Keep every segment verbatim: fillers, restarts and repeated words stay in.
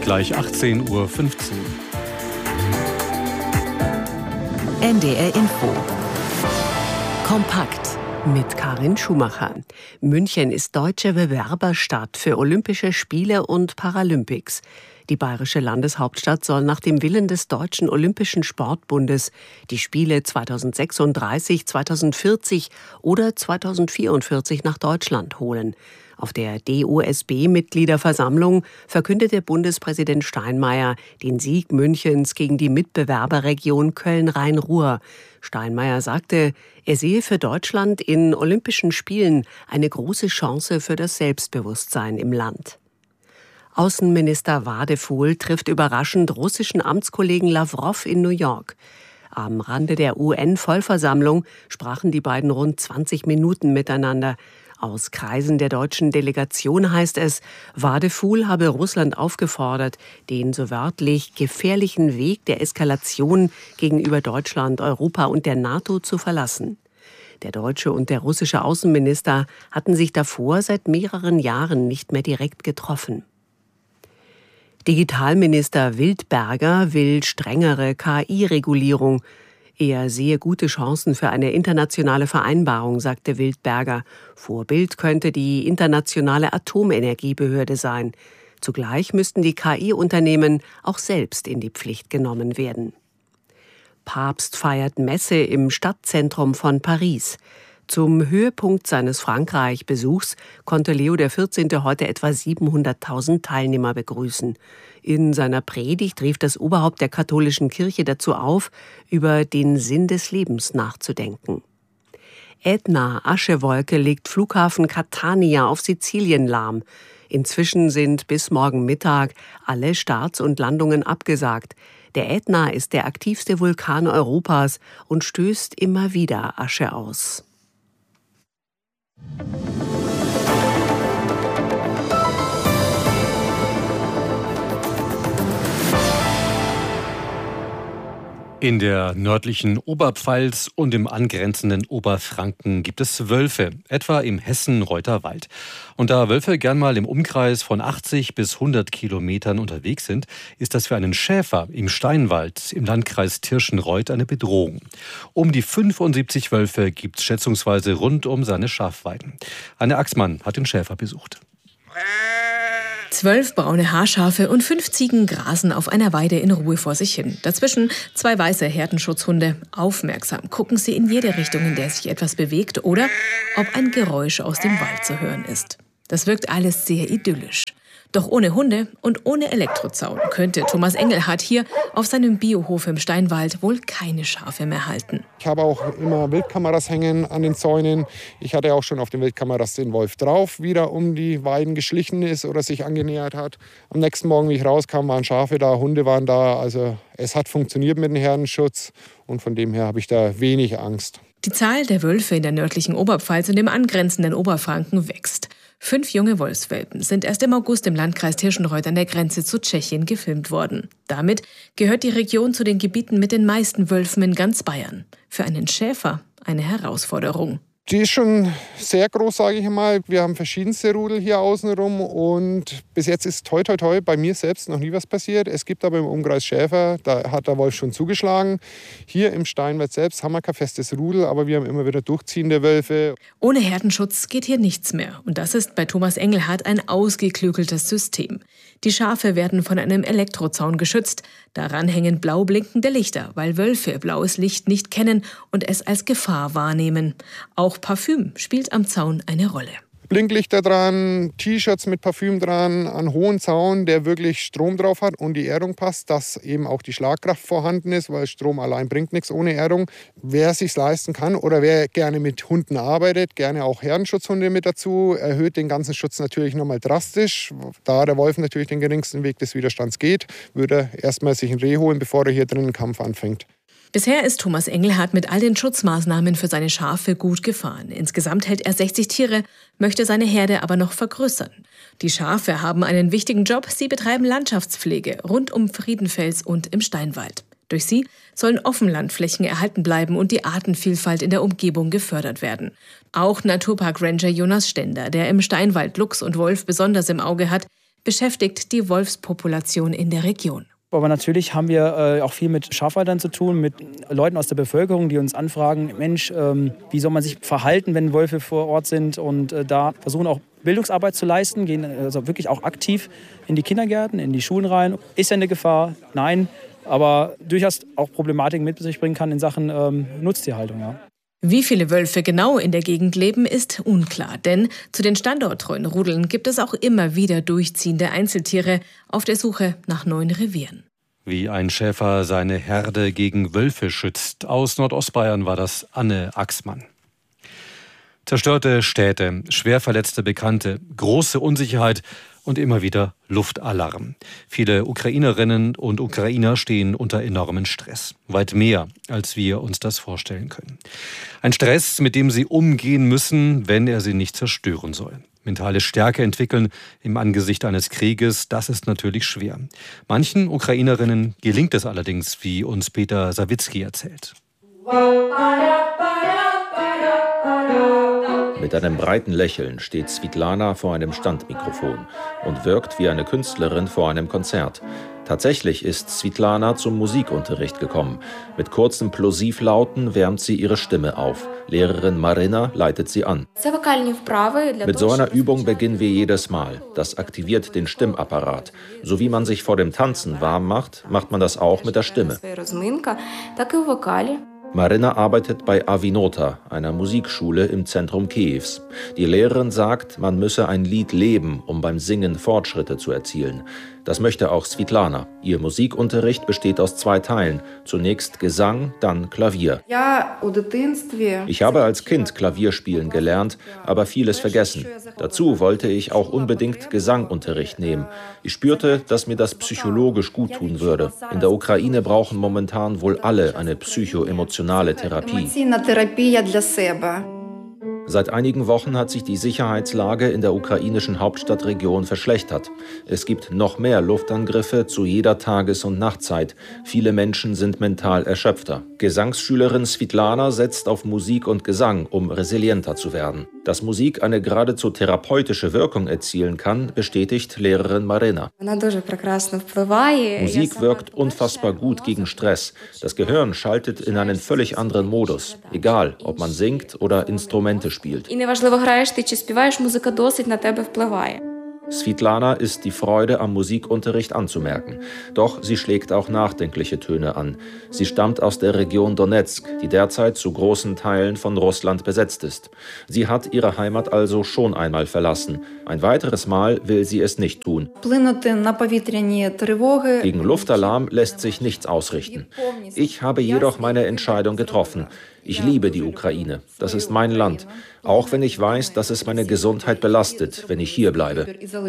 gleich achtzehn Uhr fünfzehn. N D R Info. Kompakt mit Karin Schumacher. München ist deutsche Bewerberstadt für Olympische Spiele und Paralympics. Die bayerische Landeshauptstadt soll nach dem Willen des Deutschen Olympischen Sportbundes die Spiele zweitausendsechsunddreißig, zweitausendvierzig oder zweitausendvierundvierzig nach Deutschland holen. Auf der D O S B-Mitgliederversammlung verkündete Bundespräsident Steinmeier den Sieg Münchens gegen die Mitbewerberregion Köln-Rhein-Ruhr. Steinmeier sagte, er sehe für Deutschland in Olympischen Spielen eine große Chance für das Selbstbewusstsein im Land. Außenminister Wadefuhl trifft überraschend russischen Amtskollegen Lawrow in New York. Am Rande der U N-Vollversammlung sprachen die beiden rund zwanzig Minuten miteinander. Aus Kreisen der deutschen Delegation heißt es, Wadefuhl habe Russland aufgefordert, den so wörtlich gefährlichen Weg der Eskalation gegenüber Deutschland, Europa und der NATO zu verlassen. Der deutsche und der russische Außenminister hatten sich davor seit mehreren Jahren nicht mehr direkt getroffen. Digitalminister Wildberger will strengere K I-Regulierung. Er sehe gute Chancen für eine internationale Vereinbarung, sagte Wildberger. Vorbild könnte die internationale Atomenergiebehörde sein. Zugleich müssten die K I-Unternehmen auch selbst in die Pflicht genommen werden. Papst feiert Messe im Stadtzentrum von Paris. Zum Höhepunkt seines Frankreich-Besuchs konnte Leo der vierzehnte heute etwa siebenhunderttausend Teilnehmer begrüßen. In seiner Predigt rief das Oberhaupt der katholischen Kirche dazu auf, über den Sinn des Lebens nachzudenken. Ätna-Aschewolke legt Flughafen Catania auf Sizilien lahm. Inzwischen sind bis morgen Mittag alle Starts und Landungen abgesagt. Der Ätna ist der aktivste Vulkan Europas und stößt immer wieder Asche aus. In der nördlichen Oberpfalz und im angrenzenden Oberfranken gibt es Wölfe, etwa im Hessen-Reuter-Wald. Und da Wölfe gern mal im Umkreis von achtzig bis hundert Kilometern unterwegs sind, ist das für einen Schäfer im Steinwald im Landkreis Tirschenreuth eine Bedrohung. Um die fünfundsiebzig Wölfe gibt es schätzungsweise rund um seine Schafweiden. Anne Axmann hat den Schäfer besucht. Zwölf braune Haarschafe und fünf Ziegen grasen auf einer Weide in Ruhe vor sich hin. Dazwischen zwei weiße Herdenschutzhunde. Aufmerksam gucken sie in jede Richtung, in der sich etwas bewegt oder ob ein Geräusch aus dem Wald zu hören ist. Das wirkt alles sehr idyllisch. Doch ohne Hunde und ohne Elektrozaun könnte Thomas Engelhardt hier auf seinem Biohof im Steinwald wohl keine Schafe mehr halten. Ich habe auch immer Wildkameras hängen an den Zäunen. Ich hatte auch schon auf den Wildkameras den Wolf drauf, wie er um die Weiden geschlichen ist oder sich angenähert hat. Am nächsten Morgen, wie ich rauskam, waren Schafe da, Hunde waren da. Also es hat funktioniert mit dem Herdenschutz und von dem her habe ich da wenig Angst. Die Zahl der Wölfe in der nördlichen Oberpfalz und dem angrenzenden Oberfranken wächst. Fünf junge Wolfswelpen sind erst im August im Landkreis Tirschenreuth an der Grenze zu Tschechien gefilmt worden. Damit gehört die Region zu den Gebieten mit den meisten Wölfen in ganz Bayern. Für einen Schäfer eine Herausforderung. Die ist schon sehr groß, sage ich mal. Wir haben verschiedenste Rudel hier außenrum und bis jetzt ist toi toi toi bei mir selbst noch nie was passiert. Es gibt aber im Umkreis Schäfer, da hat der Wolf schon zugeschlagen. Hier im Steinwald selbst haben wir kein festes Rudel, aber wir haben immer wieder durchziehende Wölfe. Ohne Herdenschutz geht hier nichts mehr und das ist bei Thomas Engelhardt ein ausgeklügeltes System. Die Schafe werden von einem Elektrozaun geschützt. Daran hängen blau blinkende Lichter, weil Wölfe blaues Licht nicht kennen und es als Gefahr wahrnehmen. Auch Parfüm spielt am Zaun eine Rolle. Blinklichter dran, T-Shirts mit Parfüm dran, einen hohen Zaun, der wirklich Strom drauf hat und die Erdung passt, dass eben auch die Schlagkraft vorhanden ist, weil Strom allein bringt nichts ohne Erdung. Wer es sich leisten kann oder wer gerne mit Hunden arbeitet, gerne auch Herdenschutzhunde mit dazu, erhöht den ganzen Schutz natürlich nochmal drastisch. Da der Wolf natürlich den geringsten Weg des Widerstands geht, würde er erstmal sich ein Reh holen, bevor er hier drin einen Kampf anfängt. Bisher ist Thomas Engelhardt mit all den Schutzmaßnahmen für seine Schafe gut gefahren. Insgesamt hält er sechzig Tiere, möchte seine Herde aber noch vergrößern. Die Schafe haben einen wichtigen Job. Sie betreiben Landschaftspflege rund um Friedenfels und im Steinwald. Durch sie sollen Offenlandflächen erhalten bleiben und die Artenvielfalt in der Umgebung gefördert werden. Auch Naturpark-Ranger Jonas Stender, der im Steinwald Luchs und Wolf besonders im Auge hat, beschäftigt die Wolfspopulation in der Region. Aber natürlich haben wir äh, auch viel mit Schafhaltern zu tun, mit Leuten aus der Bevölkerung, die uns anfragen, Mensch, ähm, wie soll man sich verhalten, wenn Wölfe vor Ort sind? Und äh, da versuchen auch Bildungsarbeit zu leisten, gehen also wirklich auch aktiv in die Kindergärten, in die Schulen rein. Ist er eine Gefahr? Nein, aber durchaus auch Problematiken mit sich bringen kann in Sachen ähm, Nutztierhaltung. Ja. Wie viele Wölfe genau in der Gegend leben, ist unklar. Denn zu den standorttreuen Rudeln gibt es auch immer wieder durchziehende Einzeltiere auf der Suche nach neuen Revieren. Wie ein Schäfer seine Herde gegen Wölfe schützt. Aus Nordostbayern war das Anne Axmann. Zerstörte Städte, schwer verletzte Bekannte, große Unsicherheit und immer wieder Luftalarm. Viele Ukrainerinnen und Ukrainer stehen unter enormen Stress. Weit mehr, als wir uns das vorstellen können. Ein Stress, mit dem sie umgehen müssen, wenn er sie nicht zerstören soll. Mentale Stärke entwickeln im Angesicht eines Krieges, das ist natürlich schwer. Manchen Ukrainerinnen gelingt es allerdings, wie uns Peter Sawicki erzählt. Mit einem breiten Lächeln steht Svitlana vor einem Standmikrofon und wirkt wie eine Künstlerin vor einem Konzert. Tatsächlich ist Svitlana zum Musikunterricht gekommen. Mit kurzen Plosivlauten wärmt sie ihre Stimme auf. Lehrerin Marina leitet sie an. Mit so einer Übung beginnen wir jedes Mal. Das aktiviert den Stimmapparat. So wie man sich vor dem Tanzen warm macht, macht man das auch mit der Stimme. Marina arbeitet bei Avinota, einer Musikschule im Zentrum Kiews. Die Lehrerin sagt, man müsse ein Lied leben, um beim Singen Fortschritte zu erzielen. Das möchte auch Svitlana. Ihr Musikunterricht besteht aus zwei Teilen. Zunächst Gesang, dann Klavier. Ich habe als Kind Klavier spielen gelernt, aber vieles vergessen. Dazu wollte ich auch unbedingt Gesangunterricht nehmen. Ich spürte, dass mir das psychologisch gut tun würde. In der Ukraine brauchen momentan wohl alle eine psychoemotionale Therapie. Seit einigen Wochen hat sich die Sicherheitslage in der ukrainischen Hauptstadtregion verschlechtert. Es gibt noch mehr Luftangriffe zu jeder Tages- und Nachtzeit. Viele Menschen sind mental erschöpfter. Gesangsschülerin Svitlana setzt auf Musik und Gesang, um resilienter zu werden. Dass Musik eine geradezu therapeutische Wirkung erzielen kann, bestätigt Lehrerin Marina. Musik wirkt unfassbar gut gegen Stress. Das Gehirn schaltet in einen völlig anderen Modus. Egal, ob man singt oder Instrumente spielt. Svitlana ist die Freude am Musikunterricht anzumerken. Doch sie schlägt auch nachdenkliche Töne an. Sie stammt aus der Region Donetsk, die derzeit zu großen Teilen von Russland besetzt ist. Sie hat ihre Heimat also schon einmal verlassen. Ein weiteres Mal will sie es nicht tun. Gegen Luftalarm lässt sich nichts ausrichten. Ich habe jedoch meine Entscheidung getroffen. Ich liebe die Ukraine. Das ist mein Land. Auch wenn ich weiß, dass es meine Gesundheit belastet, wenn ich hier bleibe.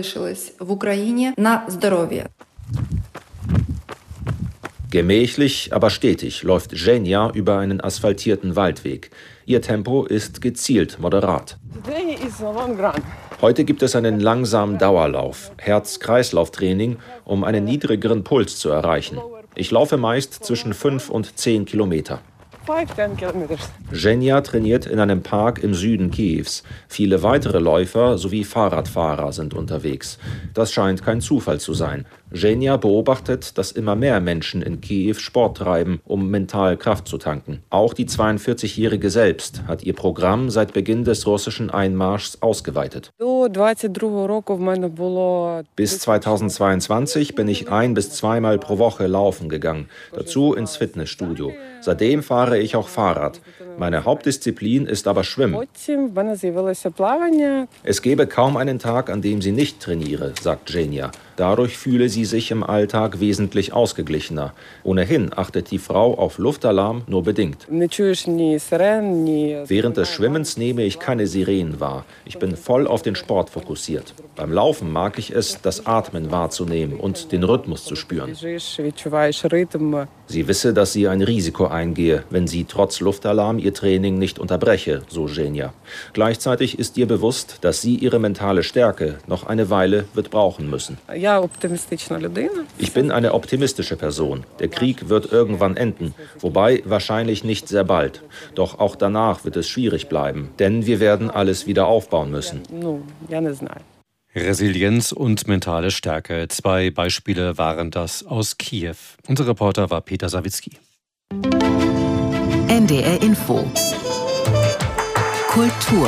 Gemächlich, aber stetig läuft Zhenya über einen asphaltierten Waldweg. Ihr Tempo ist gezielt moderat. Heute gibt es einen langsamen Dauerlauf, Herz-Kreislauf-Training, um einen niedrigeren Puls zu erreichen. Ich laufe meist zwischen fünf und zehn Kilometer. Zhenya trainiert in einem Park im Süden Kiews. Viele weitere Läufer sowie Fahrradfahrer sind unterwegs. Das scheint kein Zufall zu sein. Zhenya beobachtet, dass immer mehr Menschen in Kiew Sport treiben, um mental Kraft zu tanken. Auch die zweiundvierzigjährige selbst hat ihr Programm seit Beginn des russischen Einmarschs ausgeweitet. Bis zweitausendzweiundzwanzig bin ich ein- bis zweimal pro Woche laufen gegangen, dazu ins Fitnessstudio. Seitdem fahre ich auch Fahrrad. Meine Hauptdisziplin ist aber Schwimmen. Es gäbe kaum einen Tag, an dem sie nicht trainiere, sagt Zhenya. Dadurch fühle sie sich im Alltag wesentlich ausgeglichener. Ohnehin achtet die Frau auf Luftalarm nur bedingt. Während des Schwimmens nehme ich keine Sirenen wahr. Ich bin voll auf den Sport fokussiert. Beim Laufen mag ich es, das Atmen wahrzunehmen und den Rhythmus zu spüren. Sie wisse, dass sie ein Risiko eingehe, wenn sie trotz Luftalarm ihr Training nicht unterbreche, so Zhenya. Gleichzeitig ist ihr bewusst, dass sie ihre mentale Stärke noch eine Weile wird brauchen müssen. Ich bin eine optimistische Person. Der Krieg wird irgendwann enden, wobei wahrscheinlich nicht sehr bald. Doch auch danach wird es schwierig bleiben, denn wir werden alles wieder aufbauen müssen. Resilienz und mentale Stärke. Zwei Beispiele waren das aus Kiew. Unser Reporter war Peter Sawicki. N D R Info. Kultur.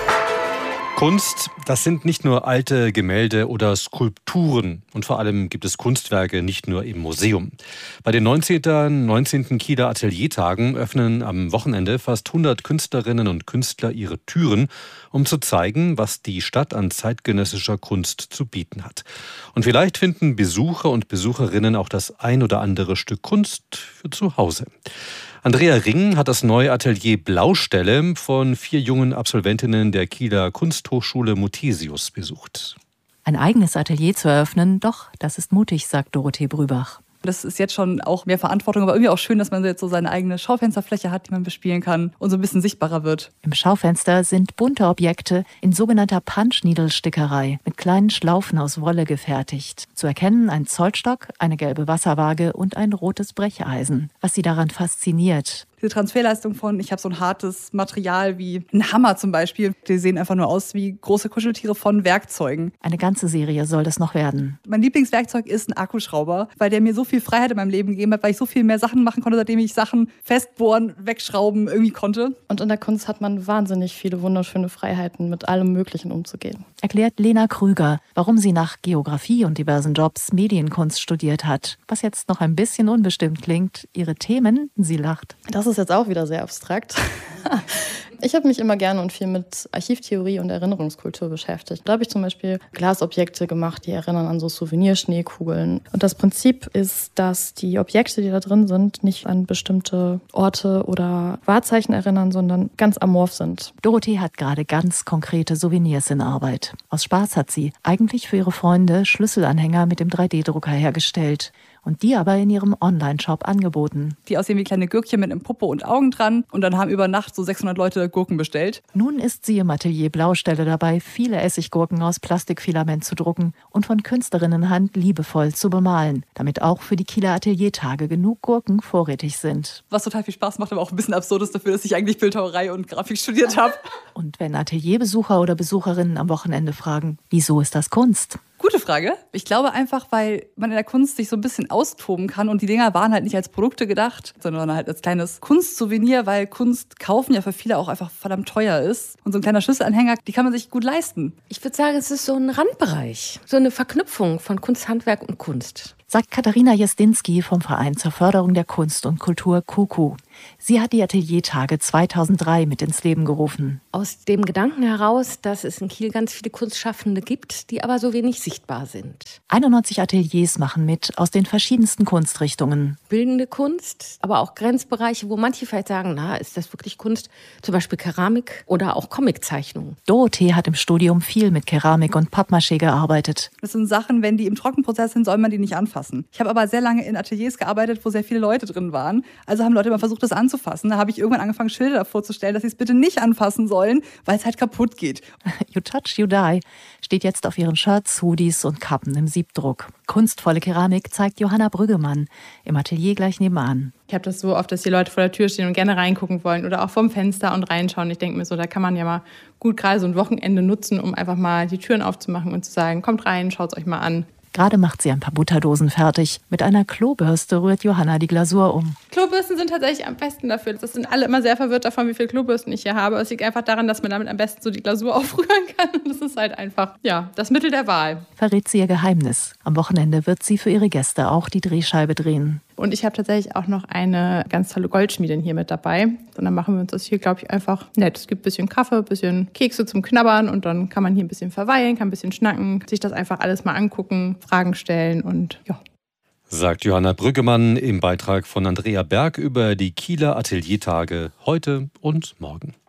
Kunst, das sind nicht nur alte Gemälde oder Skulpturen. Und vor allem gibt es Kunstwerke nicht nur im Museum. Bei den neunzehnten Kieler Ateliertagen öffnen am Wochenende fast hundert Künstlerinnen und Künstler ihre Türen, um zu zeigen, was die Stadt an zeitgenössischer Kunst zu bieten hat. Und vielleicht finden Besucher und Besucherinnen auch das ein oder andere Stück Kunst für zu Hause. Andrea Ring hat das neue Atelier Blaustelle von vier jungen Absolventinnen der Kieler Kunsthochschule Muthesius besucht. Ein eigenes Atelier zu eröffnen, doch, das ist mutig, sagt Dorothee Brübach. Das ist jetzt schon auch mehr Verantwortung, aber irgendwie auch schön, dass man jetzt so seine eigene Schaufensterfläche hat, die man bespielen kann und so ein bisschen sichtbarer wird. Im Schaufenster sind bunte Objekte in sogenannter Punch-Needle-Stickerei mit kleinen Schlaufen aus Wolle gefertigt. Zu erkennen ein Zollstock, eine gelbe Wasserwaage und ein rotes Brecheisen. Was sie daran fasziniert: diese Transferleistung von, ich habe so ein hartes Material wie ein Hammer zum Beispiel. Die sehen einfach nur aus wie große Kuscheltiere von Werkzeugen. Eine ganze Serie soll das noch werden. Mein Lieblingswerkzeug ist ein Akkuschrauber, weil der mir so viel Freiheit in meinem Leben gegeben hat, weil ich so viel mehr Sachen machen konnte, seitdem ich Sachen festbohren, wegschrauben irgendwie konnte. Und in der Kunst hat man wahnsinnig viele wunderschöne Freiheiten, mit allem Möglichen umzugehen. Erklärt Lena Krüger, warum sie nach Geografie und diversen Jobs Medienkunst studiert hat. Was jetzt noch ein bisschen unbestimmt klingt, ihre Themen, sie lacht. Das ist jetzt auch wieder sehr abstrakt. Ich habe mich immer gerne und viel mit Archivtheorie und Erinnerungskultur beschäftigt. Da habe ich zum Beispiel Glasobjekte gemacht, die erinnern an so Souvenirschneekugeln. Und das Prinzip ist, dass die Objekte, die da drin sind, nicht an bestimmte Orte oder Wahrzeichen erinnern, sondern ganz amorph sind. Dorothee hat gerade ganz konkrete Souvenirs in Arbeit. Aus Spaß hat sie eigentlich für ihre Freunde Schlüsselanhänger mit dem drei D Drucker hergestellt. Und die aber in ihrem Online-Shop angeboten. Die aussehen wie kleine Gürkchen mit einem Popo und Augen dran. Und dann haben über Nacht so sechshundert Leute Gurken bestellt. Nun ist sie im Atelier Blaustelle dabei, viele Essiggurken aus Plastikfilament zu drucken und von Künstlerinnenhand liebevoll zu bemalen, damit auch für die Kieler Ateliertage genug Gurken vorrätig sind. Was total viel Spaß macht, aber auch ein bisschen absurd ist dafür, dass ich eigentlich Bildhauerei und Grafik studiert habe. Und wenn Atelierbesucher oder Besucherinnen am Wochenende fragen, wieso ist das Kunst? Gute Frage. Ich glaube einfach, weil man in der Kunst sich so ein bisschen austoben kann und die Dinger waren halt nicht als Produkte gedacht, sondern halt als kleines Kunstsouvenir, weil Kunst kaufen ja für viele auch einfach verdammt teuer ist. Und so ein kleiner Schlüsselanhänger, die kann man sich gut leisten. Ich würde sagen, es ist so ein Randbereich, so eine Verknüpfung von Kunst, Handwerk und Kunst. Sagt Katharina Jestinski vom Verein zur Förderung der Kunst und Kultur KUKU. Sie hat die Ateliertage zweitausenddrei mit ins Leben gerufen. Aus dem Gedanken heraus, dass es in Kiel ganz viele Kunstschaffende gibt, die aber so wenig sichtbar sind. einundneunzig Ateliers machen mit aus den verschiedensten Kunstrichtungen. Bildende Kunst, aber auch Grenzbereiche, wo manche vielleicht sagen, na, ist das wirklich Kunst? Zum Beispiel Keramik oder auch Comiczeichnung. Dorothee hat im Studium viel mit Keramik und Pappmaché gearbeitet. Das sind Sachen, wenn die im Trockenprozess sind, soll man die nicht anfassen. Ich habe aber sehr lange in Ateliers gearbeitet, wo sehr viele Leute drin waren. Also haben Leute immer versucht, das anzufassen. Da habe ich irgendwann angefangen, Schilder davor zu stellen, dass sie es bitte nicht anfassen sollen, weil es halt kaputt geht. You touch, you die steht jetzt auf ihren Shirts, Hoodies und Kappen im Siebdruck. Kunstvolle Keramik zeigt Johanna Brüggemann im Atelier gleich nebenan. Ich habe das so oft, dass die Leute vor der Tür stehen und gerne reingucken wollen oder auch vom Fenster und reinschauen. Ich denke mir so, da kann man ja mal gut gerade so ein Wochenende nutzen, um einfach mal die Türen aufzumachen und zu sagen, kommt rein, schaut es euch mal an. Gerade macht sie ein paar Butterdosen fertig. Mit einer Klobürste rührt Johanna die Glasur um. Klobürsten sind tatsächlich am besten dafür. Das sind alle immer sehr verwirrt davon, wie viele Klobürsten ich hier habe. Es liegt einfach daran, dass man damit am besten so die Glasur aufrühren kann. Das ist halt einfach, ja, das Mittel der Wahl. Verrät sie ihr Geheimnis. Am Wochenende wird sie für ihre Gäste auch die Drehscheibe drehen. Und ich habe tatsächlich auch noch eine ganz tolle Goldschmiedin hier mit dabei. Und dann machen wir uns das hier, glaube ich, einfach nett. Es gibt ein bisschen Kaffee, ein bisschen Kekse zum Knabbern und dann kann man hier ein bisschen verweilen, kann ein bisschen schnacken, sich das einfach alles mal angucken, Fragen stellen und ja. Sagt Johanna Brüggemann im Beitrag von Andrea Berg über die Kieler Ateliertage heute und morgen.